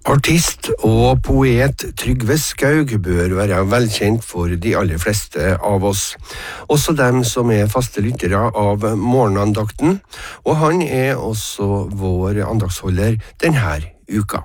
Artist og poet Trygve Skaug bør være velkjent for de aller fleste av oss, også dem som faste lyttere av morgenandakten, og han også vår andagsholder denne uka.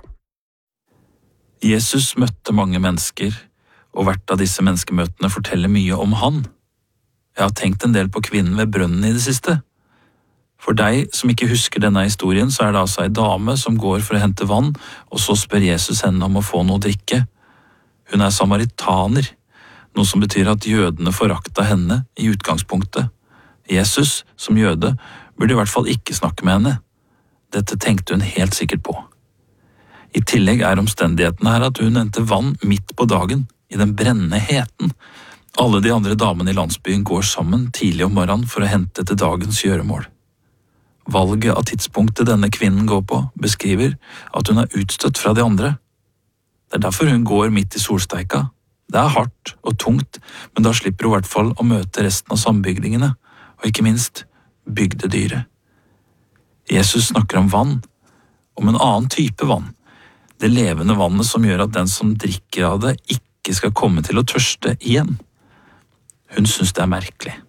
Jesus møtte mange mennesker, og hvert av disse menneskemøtene forteller mye om han. Jeg har tenkt en del på kvinnen ved brønnen i det siste. For deg som ikke husker denne historien, så det altså en dame som går for å hente vann, og så spør Jesus henne om å få noe å drikke. Hun samaritaner, noe som betyr at jødene forakta henne i utgangspunktet. Jesus, som jøde, burde i hvert fall ikke snakke med henne. Dette tenkte hun helt sikkert på. I tillegg omstendighetene her at hun henter vann midt på dagen, i den brennende heten. Alle de andre damene i landsbyen går sammen tidlig om morgenen for å hente til dagens gjøremål. Valget av tidspunktet denne kvinnen går på beskriver at hun utstøtt fra de andre. Det derfor hun går midt i solsteika. Det hardt og tungt, men da slipper hun i hvert fall å møte resten av sambygningene, og ikke minst bygdedyret. Jesus snakker om vann, om en annen type vann. Det levende vannet som gjør at den som drikker av det ikke skal komme til å tørste igjen. Hun synes det merkelig.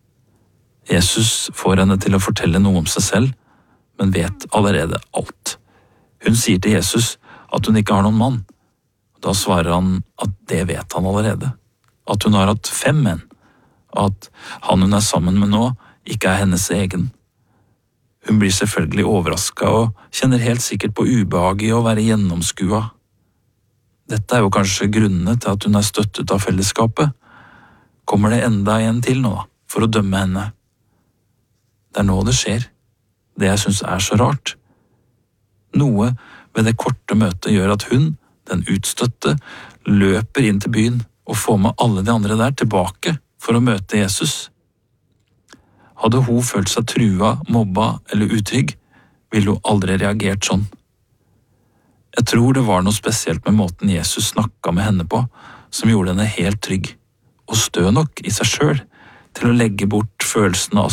Jesus får henne til å fortelle noe om seg selv, men vet allerede alt. Hun sier til Jesus at hun ikke har noen mann. Da svarer han at det vet han allerede. At hun har hatt 5 menn, og at han hun sammen med nå ikke hennes egen. Hun blir selvfølgelig overrasket og kjenner helt sikkert på ubehaget i å være gjennomskua. Dette jo kanskje grunnene til at hun støttet av fellesskapet. Kommer det enda en til nå, for å dømme henne? Det nå det skjer, det jeg synes så rart. Noe ved det korte møtet gjør at hun, den utstøtte, løper inn til byen og får med alle de andre der tilbake for å møte Jesus. Hadde hun følt seg trua, mobba eller utrygg, ville hun aldri reagert sånn. Jeg tror det var noe spesielt med måten Jesus snakket med henne på, som gjorde henne helt trygg, og stø nok i seg selv til å legge bort følelsen av